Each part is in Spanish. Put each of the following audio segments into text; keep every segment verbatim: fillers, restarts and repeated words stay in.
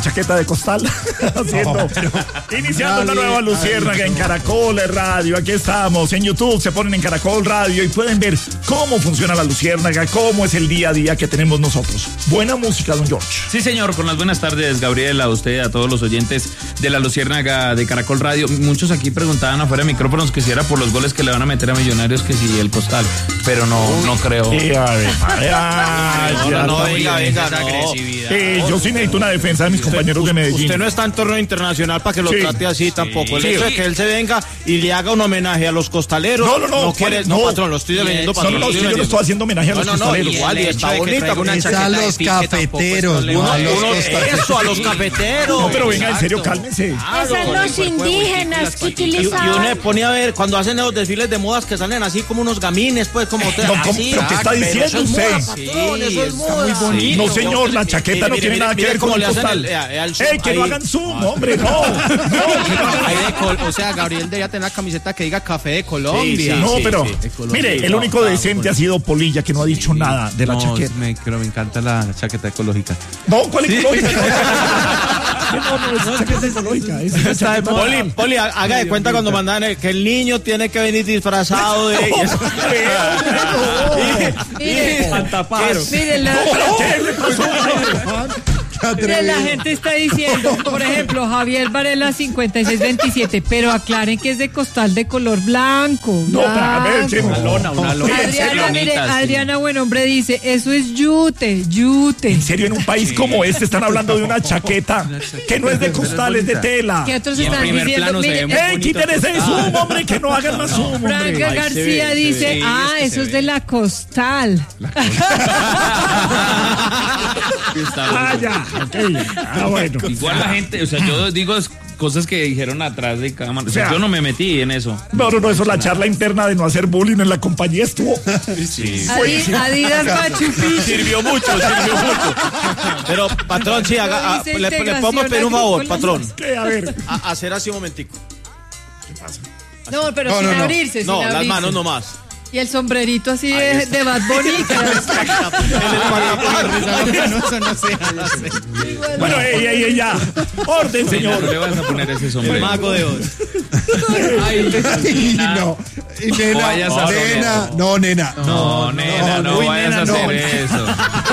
chaqueta de costal, haciendo, no, pero, iniciando una nueva luciérnaga en Caracol Radio. Aquí estamos, en YouTube se ponen en Caracol Radio y pueden ver cómo funciona la luciérnaga, cómo es el día a día que tenemos nosotros. Buena música, don George. Sí, señor, con las buenas tardes, Gabriel, a usted, a todos los oyentes de la luciérnaga de Caracol Radio. Muchos aquí preguntaban afuera de micrófonos que si era por los goles que le van a meter a Millonarios, que si el costal, pero no, no creo. Sí, a ver, ay, no, no, no, venga, venga, no. Agresividad. Eh, yo sí necesito una defensa de mis compañeros de Medellín. Usted no está en torneo internacional para que lo sí, trate así sí, tampoco. El sí, hecho sí. de que él se venga y le haga un homenaje a los costaleros. No, no, no. No, quiere, no, no patrón, lo estoy defendiendo, patrón. No, no, no, sí, yo no estoy haciendo homenaje a los no, no, costaleros. No, igual, y está bonita. Una es a los cafeteros, no a los costaleros. Eso, a los cafeteros. No, pero venga, en serio, cálmense. Esos son los indígenas que utilizaban. Y uno se pone a ver, cuando hacen los desfiles de modas que salen así como unos gamines, pues como usted. No, ¿pero qué está diciendo usted? Eso es muy bonito. No, señor, la chaqueta no tiene nada que ver con el costal. ¡Ey, que no hagan zoom, hombre! ¡No! ¡No! O sea, Gabriel debería tener una camiseta que diga Café de Colombia. No, pero, mire, el único decente ha sido Polilla, que no ha dicho nada de la chaqueta. Pero me encanta la chaqueta ecológica. No, ¿cuál ecológica? No, no, es chaqueta ecológica. Poli, Poli, haga de cuenta cuando mandan que el niño tiene que venir disfrazado de ellos. Miren, Mire, la gente está diciendo, por ejemplo, Javier Varela cincuenta y seis veintisiete, pero aclaren que es de costal de color blanco. No, a ver, sí, una lona, una lona. Adriana, mire, Adriana Buenombre dice, eso es yute, yute. En serio, en un país como este están hablando de una chaqueta que no es de costal, es de tela. ¿Qué otros están diciendo? ¡Ey, quiten ese zoom, hombre, que no hagan más zoom! Franca García dice, ah, eso es de la costal. Ah, ya. Okay. Ah, bueno. Igual la gente, o sea, yo digo cosas que dijeron atrás de cámara. O sea, o sea, yo no me metí en eso. No, no, no, eso, la charla interna de no hacer bullying en la compañía estuvo. Sí. Adi, Adidas Machu Picchu. Sirvió mucho, sirvió mucho. Pero, patrón, sí, haga, a, le, le podemos pedir un favor, patrón. ¿Qué? A ver. A, hacer así un momentico. ¿Qué pasa? No, pero no, sin no, no. abrirse, No, sin las abrirse. manos nomás. Y el sombrerito así de, de Bad Bunny. Bueno, ey, ey, ey, ya. Orden, señor. No le vas a poner ese sombrero. El mago de Oz. Ay, no. Nena, nena, no, nena. No, nena, no, uy, vayas nena, a hacer no. eso.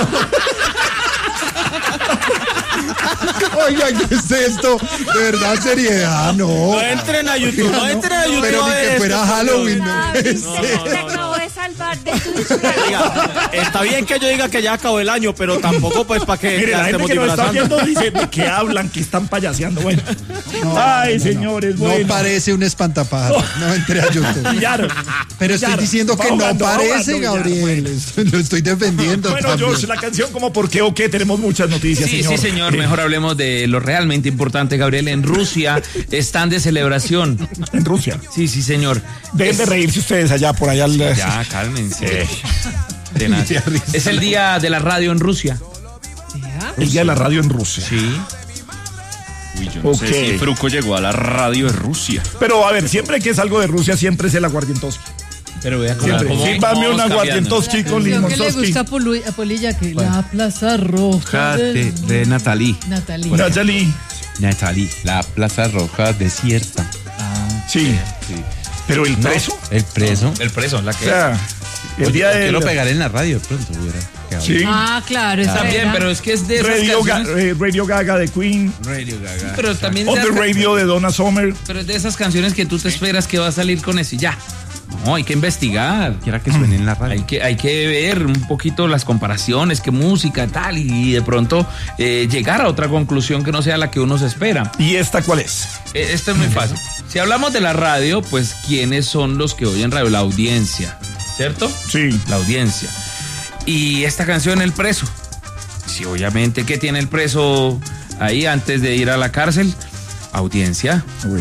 Oiga, ¿qué es esto? De verdad, seriedad, no. No entren a YouTube, no entren a YouTube. Pero ni que fuera Halloween, no. Ah, puede no, ser. te acabo de salvar de tu disfraz. Oiga, está bien que yo diga que ya acabó el año, pero tampoco pues para que Mire, la gente que nos está viendo dice de qué hablan, que están payaseando. Bueno. No, Ay, señores, bueno. No parece un espantapájaros. No entré a YouTube. Ya, Pero estoy ya, diciendo que va no jugando, va parece, jugando, ya, Gabriel. bueno. Lo estoy defendiendo. Bueno, también. Josh, la canción como por qué o qué, tenemos muchas noticias, Sí, señor. sí, señor. Mejor hablemos de lo realmente importante, Gabriel. En Rusia están de celebración. En Rusia. Sí, sí, señor. Deben de reírse ustedes allá, por allá. Sí, ya, cálmense. Tenaz. Es el día de la radio en Rusia. El día de la radio en Rusia. Sí. Uy, yo no Ok. sé si Fruco llegó a la radio de Rusia. Pero a ver, siempre que es algo de Rusia, siempre es el aguardientoski. Pero vea Siempre. cómo- Sírvame cómo un vamos aguardientoski con Lo que le limonzoski. gusta a Polu- a Polilla, que la Plaza Roja De, de de Natalí. Natalie. Natalie. Natalí, la Plaza Roja desierta. Sí. Sí. Pero el preso. El preso. El preso, la O que... sea, el Oye, día de. quiero pegar en la radio de pronto. Hubiera quedado Sí. bien. Ah, claro, esa También, era. pero es que es de esas Radio, Ga- canciones... eh, Radio Gaga de Queen. Radio Gaga. Pero también O de The esas- Radio de Donna Summer. Pero es de esas canciones que tú te esperas que va a salir con eso y ya. No, hay que investigar. Quiera que suene en la radio. Hay que, hay que ver un poquito las comparaciones, qué música, tal, y de pronto eh, llegar a otra conclusión que no sea la que uno se espera. ¿Y esta cuál es? Eh, Esto es muy fácil. Si hablamos de la radio, pues ¿quiénes son los que oyen radio? La audiencia, ¿cierto? Sí. La audiencia. Y esta canción, El Preso. Sí, obviamente, ¿qué tiene el preso ahí antes de ir a la cárcel? Audiencia. Uy.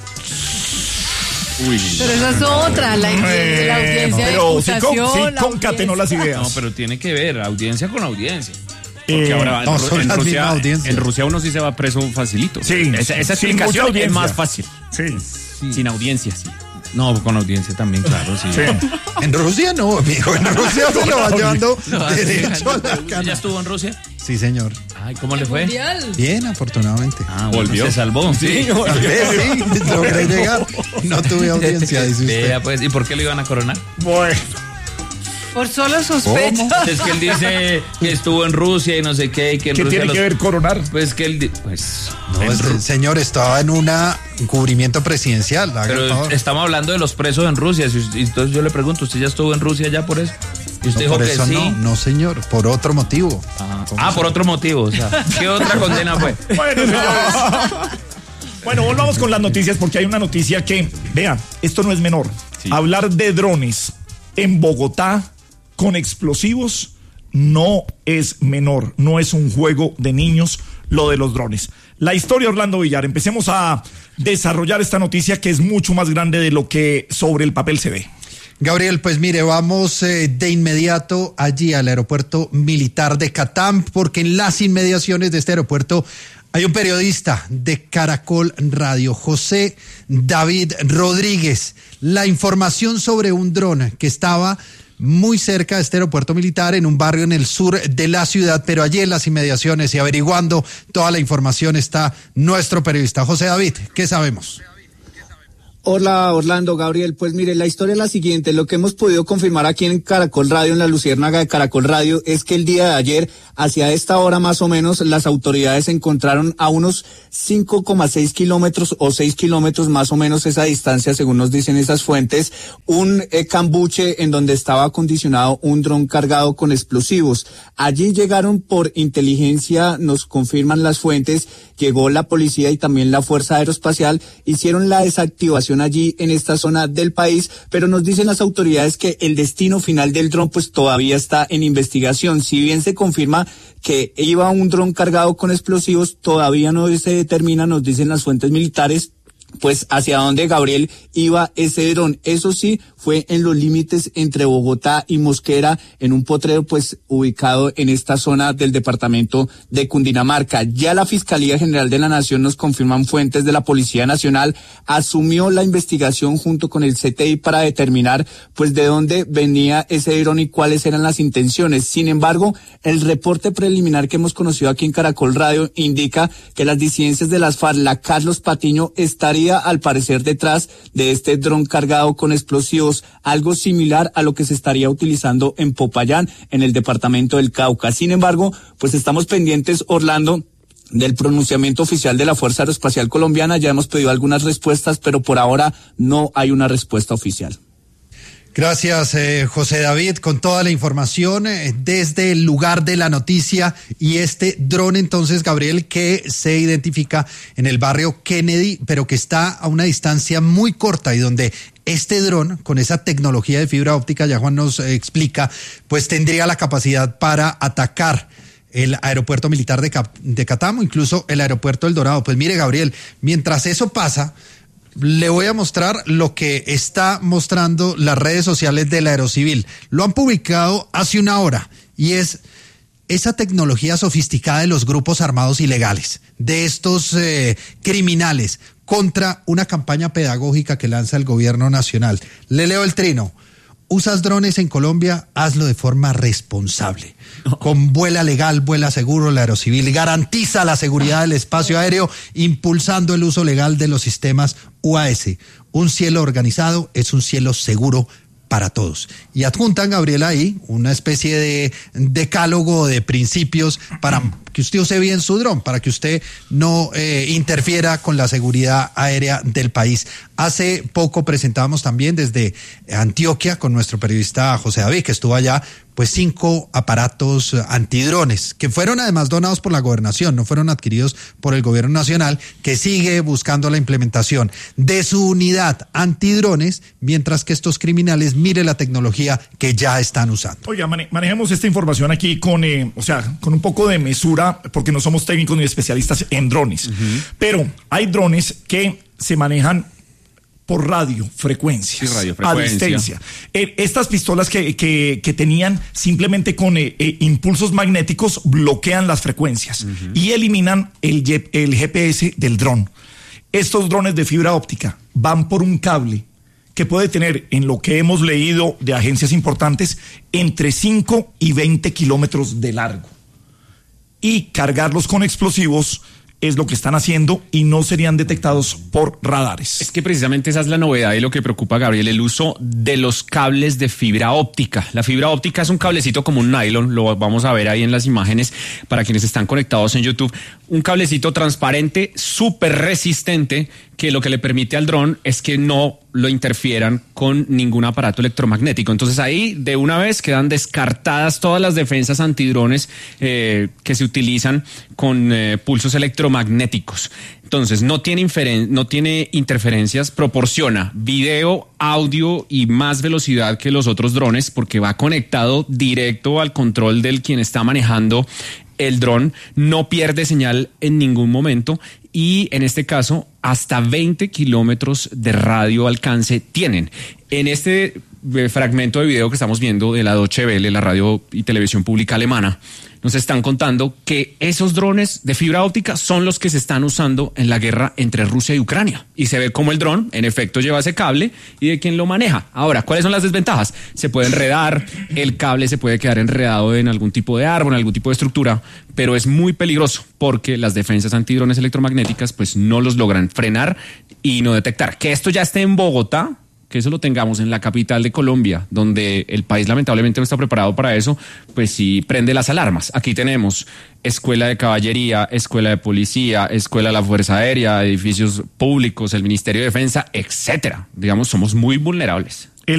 Uy. Pero esa es otra, la, Eh, la audiencia de pero sí, con, imputación. sí la concatenó las audiencia. ideas. No, pero tiene que ver, audiencia con audiencia. Porque Eh, ahora no, en, son en las Rusia, mismas audiencias. en Rusia uno sí se va preso facilito. Sí, Esa, esa sin explicación mucha es audiencia. más fácil. Sí. Sin audiencia, sí. No, con audiencia también, claro, sí. Sí. En Rusia no, amigo. En Rusia se lo va llevando derecho a la ¿Ya cana. estuvo en Rusia? Sí, señor. Ay, ¿cómo le fue? Mundial. Bien, afortunadamente. Ah, bueno, volvió. Se salvó. Sí, tal vez sí, logré llegar. No tuve audiencia, dice usted. Vea, pues, ¿y por qué lo iban a coronar? Bueno. Por solo sospecha. Es que él dice que estuvo en Rusia y no sé qué. Y que en ¿Qué Rusia tiene los... que ver coronar? Pues que él... di- Pues... No, en este Ru- señor estaba en una, un cubrimiento presidencial. haga el Pero favor. estamos hablando de los presos en Rusia. Si usted- entonces yo le pregunto, ¿usted ya estuvo en Rusia ya por eso? Y usted No, dijo por que eso sí. no, no señor, por otro motivo. Ah, ah, por otro motivo. O sea, ¿qué otra condena fue? Bueno, señores. Bueno, volvamos con las noticias porque hay una noticia que, vean, esto no es menor. Sí. Hablar de drones en Bogotá con explosivos no es menor, no es un juego de niños lo de los drones. La historia Orlando Villar, empecemos a desarrollar esta noticia que es mucho más grande de lo que sobre el papel se ve. Gabriel, pues mire, vamos eh, de inmediato allí al aeropuerto militar de Catam, porque en las inmediaciones de este aeropuerto hay un periodista de Caracol Radio, José David Rodríguez. La información sobre un dron que estaba muy cerca de este aeropuerto militar, en un barrio en el sur de la ciudad, pero allí en las inmediaciones y averiguando toda la información está nuestro periodista José David. ¿Qué sabemos? Hola Orlando, Gabriel, pues mire, la historia es la siguiente, lo que hemos podido confirmar aquí en Caracol Radio, en la Luciérnaga de Caracol Radio, es que el día de ayer, hacia esta hora más o menos, las autoridades encontraron a unos cinco coma seis kilómetros o seis kilómetros más o menos esa distancia, según nos dicen esas fuentes, un eh, cambuche en donde estaba acondicionado un dron cargado con explosivos. Allí llegaron por inteligencia, nos confirman las fuentes, llegó la policía y también la Fuerza Aeroespacial, hicieron la desactivación allí en esta zona del país, pero nos dicen las autoridades que el destino final del dron pues todavía está en investigación. Si bien se confirma que iba un dron cargado con explosivos, todavía no se determina, nos dicen las fuentes militares, pues hacia dónde, Gabriel, iba ese dron. Eso sí, fue en los límites entre Bogotá y Mosquera, en un potrero pues ubicado en esta zona del departamento de Cundinamarca. Ya la Fiscalía General de la Nación, nos confirman fuentes de la Policía Nacional, asumió la investigación junto con el C T I para determinar pues de dónde venía ese dron y cuáles eran las intenciones. Sin embargo, el reporte preliminar que hemos conocido aquí en Caracol Radio indica que las disidencias de las FARC, la Carlos Patiño, estaría al parecer detrás de este dron cargado con explosivos, algo similar a lo que se estaría utilizando en Popayán, en el departamento del Cauca. Sin embargo, pues estamos pendientes, Orlando, del pronunciamiento oficial de la Fuerza Aeroespacial Colombiana. Ya hemos pedido algunas respuestas, pero por ahora no hay una respuesta oficial. Gracias, eh, José David, con toda la información eh, desde el lugar de la noticia. Y este dron, entonces, Gabriel, que se identifica en el barrio Kennedy, pero que está a una distancia muy corta y donde este dron, con esa tecnología de fibra óptica, ya Juan nos eh, explica, pues tendría la capacidad para atacar el aeropuerto militar de, Cap- de Catamo, incluso el aeropuerto El Dorado. Pues mire, Gabriel, mientras eso pasa, le voy a mostrar lo que está mostrando las redes sociales del Aerocivil. Lo han publicado hace una hora y es esa tecnología sofisticada de los grupos armados ilegales, de estos eh, criminales, contra una campaña pedagógica que lanza el gobierno nacional. Le leo el trino. Usas drones en Colombia, hazlo de forma responsable. Con vuela legal, vuela seguro, la Aerocivil garantiza la seguridad del espacio aéreo, impulsando el uso legal de los sistemas U A S. Un cielo organizado es un cielo seguro para todos. Y adjuntan, Gabriela, ahí una especie de decálogo de principios para que usted use bien su dron, para que usted no eh, interfiera con la seguridad aérea del país. Hace poco presentábamos también desde Antioquia con nuestro periodista José David, que estuvo allá, pues cinco aparatos antidrones, que fueron además donados por la gobernación, no fueron adquiridos por el gobierno nacional, que sigue buscando la implementación de su unidad antidrones, mientras que estos criminales miren la tecnología que ya están usando. Oiga, mane- manejemos esta información aquí con, eh, o sea, con un poco de mesura, porque no somos técnicos ni especialistas en drones. Uh-huh. Pero hay drones que se manejan por radiofrecuencias, sí, radiofrecuencia. a distancia. Eh, estas pistolas que, que, que tenían simplemente con eh, eh, impulsos magnéticos bloquean las frecuencias uh-huh. y eliminan el, el G P S del dron. Estos drones de fibra óptica van por un cable que puede tener, en lo que hemos leído de agencias importantes, entre cinco y veinte kilómetros de largo. y cargarlos con explosivos es lo que están haciendo y no serían detectados por radares. Es que precisamente esa es la novedad y lo que preocupa a Gabriel, el uso de los cables de fibra óptica. La fibra óptica es un cablecito como un nylon, lo vamos a ver ahí en las imágenes para quienes están conectados en YouTube. Un cablecito transparente, súper resistente, que lo que le permite al dron es que no lo interfieran con ningún aparato electromagnético. Entonces ahí de una vez quedan descartadas todas las defensas antidrones eh, que se utilizan con eh, pulsos electromagnéticos. Entonces no tiene, inferen- no tiene interferencias, proporciona video, audio y más velocidad que los otros drones porque va conectado directo al control del quien está manejando el dron, no pierde señal en ningún momento y en este caso hasta veinte kilómetros de radio alcance tienen. En este eh, fragmento de video que estamos viendo de la Deutsche Welle, la radio y televisión pública alemana, nos están contando que esos drones de fibra óptica son los que se están usando en la guerra entre Rusia y Ucrania. Y se ve como el dron, en efecto, lleva ese cable y de quién lo maneja. Ahora, ¿cuáles son las desventajas? Se puede enredar, el cable se puede quedar enredado en algún tipo de árbol, en algún tipo de estructura, pero es muy peligroso porque las defensas antidrones electromagnéticas pues no los logran frenar y no detectar. Que esto ya esté en Bogotá, que eso lo tengamos en la capital de Colombia, donde el país lamentablemente no está preparado para eso, pues sí prende las alarmas. Aquí tenemos escuela de caballería, escuela de policía, escuela de la Fuerza Aérea, edificios públicos, el Ministerio de Defensa, etcétera. Digamos, somos muy vulnerables.